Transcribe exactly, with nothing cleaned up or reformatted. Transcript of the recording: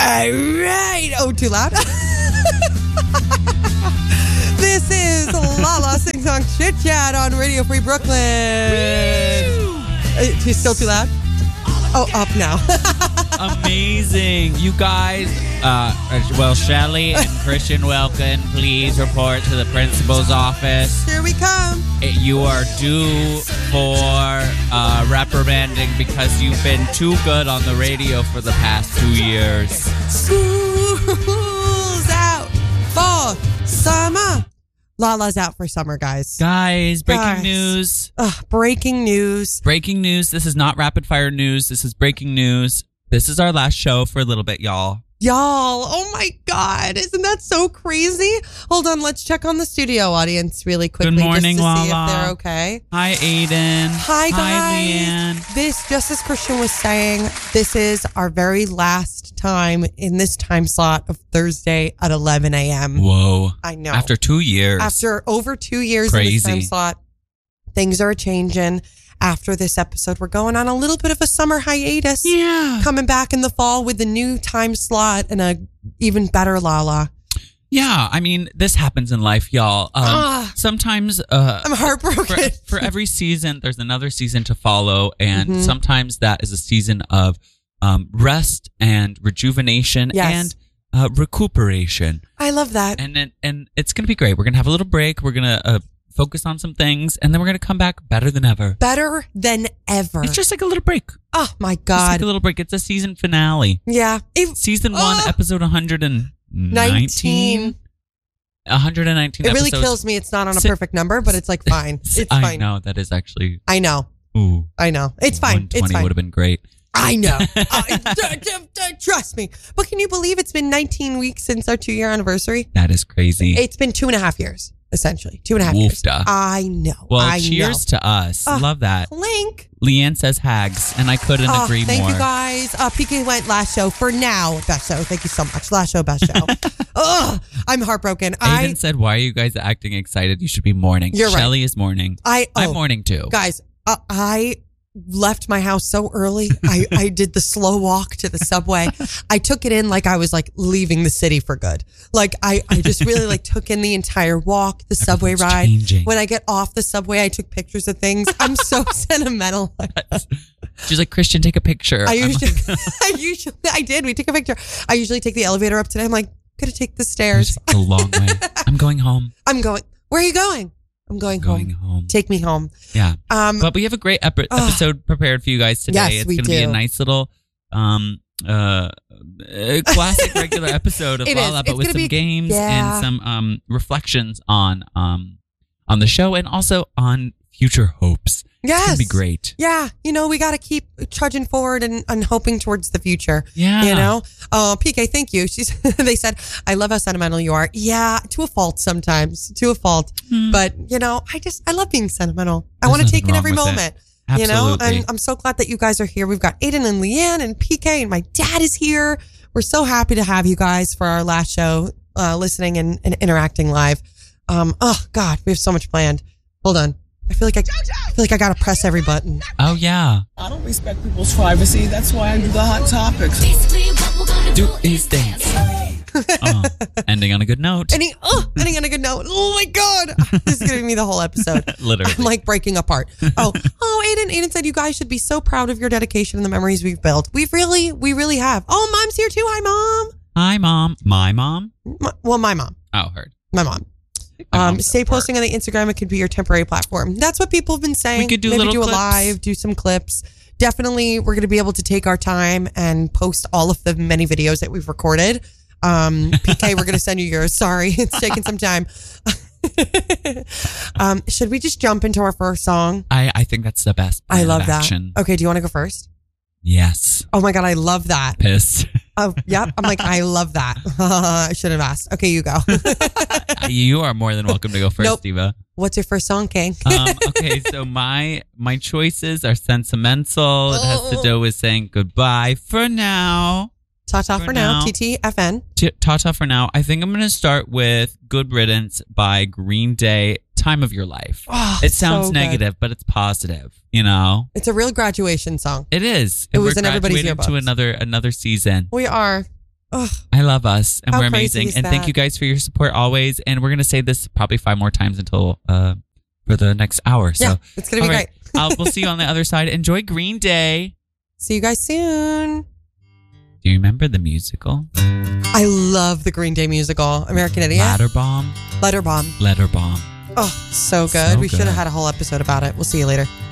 right. Oh, too loud. This is Lala Sing Song Chit Chat on Radio Free Brooklyn. Uh, still too loud? Oh, up now. Amazing. You guys, uh, well, Shelly and Christian Wilkin, please report to the principal's office. Here we come. You are due for uh, reprimanding because you've been too good on the radio for the past two years. School's out for summer. Lala's out for summer, guys. Guys, breaking Guys. news. Ugh, breaking news. Breaking news. This is not rapid fire news. This is breaking news. This is our last show for a little bit, y'all. Y'all, oh my God. Isn't that so crazy? Hold on, let's check on the studio audience really quickly. Good morning, just to see Lala. if they're okay. Hi, Aiden. Hi, guys. Hi, Leanne. This, just as Christian was saying, this is our very last time in this time slot of Thursday at eleven a.m. Whoa. I know. After two years. After over two years Crazy. in this time slot, things are changing. After this episode, we're going on a little bit of a summer hiatus. Yeah. Coming back in the fall with the new time slot and a even better Lala. Yeah, I mean, this happens in life, y'all. Um, Ah. sometimes uh, I'm heartbroken. for, for every season, there's another season to follow, and Mhm. sometimes that is a season of um, rest and rejuvenation Yes. and uh, recuperation. I love that. And and, and it's going to be great. We're going to have a little break. We're going to uh, focus on some things, and then we're going to come back better than ever. Better than ever. It's just like a little break. Oh my Just God. like a little break. It's a season finale. Yeah. It, Season one, Oh. episode one hundred nineteen. one hundred nineteen it really episodes. kills me. It's not on a Si- perfect number, but it's like fine. It's I fine. know, that is actually... I know. Ooh. I know. It's fine. one twenty It's fine. would have been great. I know. I, d- d- d- trust me. But can you believe it's been nineteen weeks since our two year anniversary? That is crazy. It's been two and a half years, essentially. Two and a half years. Woofda. I know. Well, I cheers know. to us. Uh, Love that. Link. Leanne says hags, and I couldn't Oh, agree thank more. you guys. Uh, P K went last show for now. Best show. Thank you so much. Last show, best show. Ugh, I'm heartbroken. Aiden I, said, why are you guys acting excited? You should be mourning. You're right. Shelly is mourning. I, oh, I'm mourning too. guys, uh, I left my house so early. I, I did the slow walk to the subway. I took it in like I was like leaving the city for good. Like I, I just really like took in the entire walk, the subway Everything's ride. changing. When I get off the subway, I took pictures of things. I'm so sentimental. She's like, Christian, take a picture. I I'm usually, like, I usually, I did. We took a picture. I usually take the elevator up today. I'm like, gonna take the stairs. it's a long way. I'm going home. I'm going. Where are you going? I'm going, Going home. home. Take me home. Yeah. Um, But we have a great ep- episode prepared for you guys today. Yes, it's we going to be a do. nice little um uh uh, classic regular episode of It Lala, is. but It's with gonna some be- games yeah. and some um reflections on um on the show and also on future hopes. It's yes. going to be great. Yeah, you know, we got to keep trudging forward and, and hoping towards the future. Yeah. You know? Oh, P K, thank you. She's. They said, I love how sentimental you are. Yeah, to a fault sometimes. To a fault. Hmm. But, you know, I just, I love being sentimental. I There's want to nothing take in wrong every with it. moment. You know? Absolutely. And I'm so glad that you guys are here. We've got Aiden and Leanne and P K and my dad is here. We're so happy to have you guys for our last show, uh, listening and, and interacting live. Um, oh, God, we have so much planned. Hold on. I feel like I, I feel like I got to press every button. Oh, yeah. I don't respect people's privacy. That's why I do the hot topics. Do these things. Oh, ending on a good note. Ending, oh, ending on a good note. Oh my God. This is going to be the whole episode. Literally. I'm like breaking apart. Oh, oh, Aiden, Aiden said you guys should be so proud of your dedication and the memories we've built. We've really, we really have. Oh, mom's here too. Hi, mom. Hi, Mom. My mom? My, well, my mom. Oh, heard. My mom. My Um, mom's stay at work. posting on the Instagram. It could be your temporary platform. That's what people have been saying. We could do Maybe little do a clips. live, do some clips. Definitely, we're going to be able to take our time and post all of the many videos that we've recorded. Um, P K, we're going to send you yours. Sorry, it's taking some time. um, should we just jump into our first song? I, I think that's the best. I plan love of that. action. Okay, do you want to go first? Yes. Oh my God, I love that. Piss. Oh, yep. I'm like, I love that. I should have asked. Okay, you go. You are more than welcome to go first, Nope. Diva. What's your first song, King? um, okay, so my my choices are sentimental. It has to do with saying goodbye for now. Ta-ta for, for now. now. T T F N. T- Ta-ta for now. I think I'm going to start with Good Riddance by Green Day, Time of Your Life. Oh, It sounds so good. negative, but it's positive, you know? It's a real graduation song. It is. It And was we're in everybody's graduating to earbuds. another another season. We are. Ugh. I love us, and How we're crazy amazing. is And thank that? you guys for your support always. And we're gonna say this probably five more times until uh for the next hour. So Yeah, it's gonna be all right. great. I'll, we'll see you on the other side. Enjoy Green Day. See you guys soon. Do you remember the musical? I love the Green Day musical, American Idiot. Ladder Bomb. Letter Bomb. Letter Bomb. Oh, so good. So we should good. have had a whole episode about it. We'll see you later.